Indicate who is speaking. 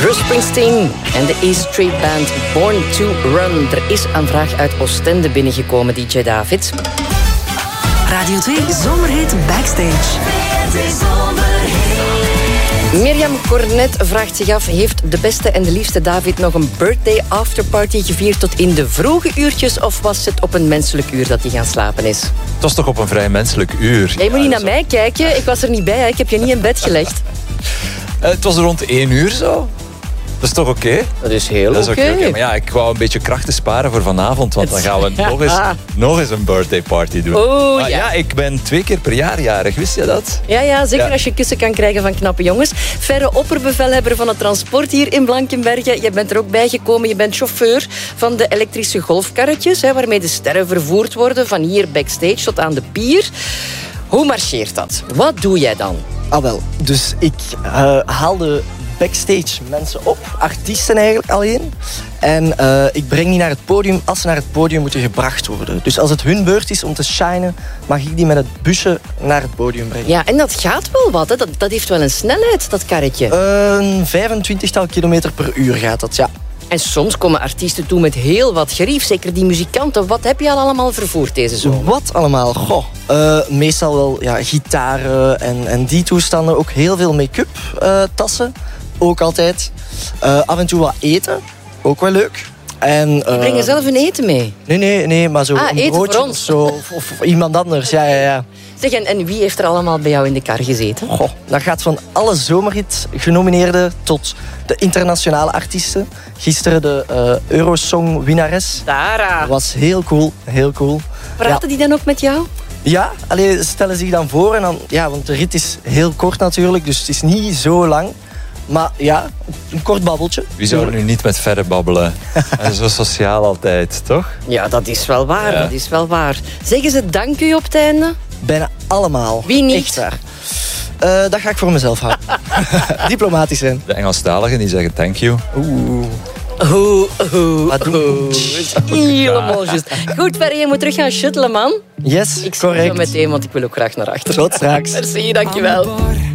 Speaker 1: Bruce Springsteen en de E Street Band Born to Run. Er is een vraag uit Oostende binnengekomen, DJ David.
Speaker 2: Radio 2 Zomerhit Backstage.
Speaker 1: Mirjam Cornet vraagt zich af, heeft de beste en de liefste David nog een birthday afterparty gevierd tot in de vroege uurtjes, of was het op een menselijk uur dat hij gaan slapen is?
Speaker 3: Het was toch op een vrij menselijk uur.
Speaker 1: Je moet niet naar mij kijken, ik was er niet bij, hè. Ik heb je niet in bed gelegd.
Speaker 3: Het was rond 1 uur zo. Dat is toch oké?
Speaker 1: Dat is heel oké.
Speaker 3: Maar ja, ik wou een beetje krachten sparen voor vanavond, want dan gaan we nog eens een birthday party doen.
Speaker 1: Oh,
Speaker 3: maar ja, ik ben 2 keer per jaar jarig, wist je dat?
Speaker 1: Ja, zeker als je kussen kan krijgen van knappe jongens. Verre opperbevelhebber van het transport hier in Blankenberge. Je bent er ook bij gekomen. Je bent chauffeur van de elektrische golfkarretjes, waarmee de sterren vervoerd worden van hier backstage tot aan de pier. Hoe marcheert dat? Wat doe jij dan?
Speaker 4: Wel, dus ik haal de backstage mensen op, artiesten eigenlijk alleen. En ik breng die naar het podium als ze naar het podium moeten gebracht worden. Dus als het hun beurt is om te shinen, mag ik die met het busje naar het podium brengen.
Speaker 1: Ja, en dat gaat wel wat, hè? Dat heeft wel een snelheid, dat karretje.
Speaker 4: Een 25-tal kilometer per uur gaat dat, ja.
Speaker 1: En soms komen artiesten toe met heel wat gerief, zeker die muzikanten. Wat heb je al allemaal vervoerd deze zomer?
Speaker 4: Wat allemaal? Meestal wel gitaren en die toestanden. Ook heel veel make-up tassen, ook altijd. Af en toe wat eten, ook wel leuk.
Speaker 1: Die brengen zelf hun eten mee?
Speaker 4: Nee, maar zo een
Speaker 1: eten
Speaker 4: broodje
Speaker 1: voor ons.
Speaker 4: of zo, of iemand anders. Ja.
Speaker 1: Zeg, en wie heeft er allemaal bij jou in de kar gezeten?
Speaker 4: Dat gaat van alle zomerhit genomineerden tot de internationale artiesten. Gisteren de Eurosong-winnares.
Speaker 1: Tara.
Speaker 4: Dat was heel cool.
Speaker 1: Praten die dan ook met jou?
Speaker 4: Ja, alleen stellen zich dan voor. En dan, want de rit is heel kort natuurlijk, dus het is niet zo lang. Maar ja, een kort babbeltje.
Speaker 3: Wie zou er nu niet met verre babbelen? En zo sociaal altijd, toch?
Speaker 1: Ja, dat is wel waar. Dat is wel waar. Zeggen ze dank u op het einde?
Speaker 4: Bijna allemaal.
Speaker 1: Wie niet?
Speaker 4: Echt waar. Dat ga ik voor mezelf houden. Diplomatisch zijn.
Speaker 3: De Engelstaligen die zeggen thank you.
Speaker 1: Helemaal juist. Goed, Ferry, je moet terug gaan shuttelen, man.
Speaker 4: Yes,
Speaker 1: ik zie je zo meteen, want ik wil ook graag naar achter.
Speaker 4: Tot straks.
Speaker 1: Merci, dankjewel.